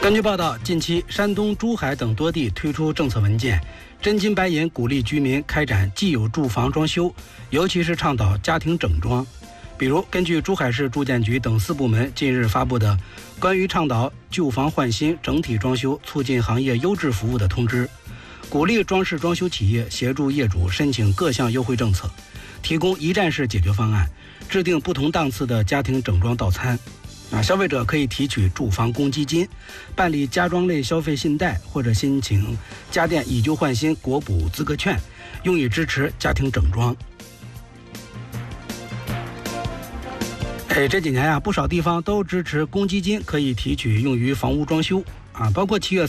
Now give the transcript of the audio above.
根据报道，近期山东、珠海等多地推出政策文件，真金白银鼓励居民开展既有住房装修，尤其是倡导家庭整装。比如，根据珠海市住建局等4部门近日发布的《关于倡导旧房换新、整体装修促进行业优质服务的通知》，鼓励装饰装修企业协助业主申请各项优惠政策，提供一站式解决方案，制定不同档次的家庭整装套餐。消费者可以提取住房公积金，办理家装类消费信贷，或者申请家电以旧换新国补资格券，用以支持家庭整装。这几年不少地方都支持公积金可以提取用于房屋装修包括7月